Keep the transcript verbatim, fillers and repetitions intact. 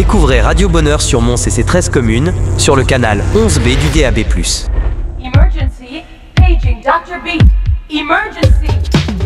Découvrez Radio Bonheur sur Mons et ses treize communes, sur le canal onze B du D A B plus. Emergency, paging doctor B.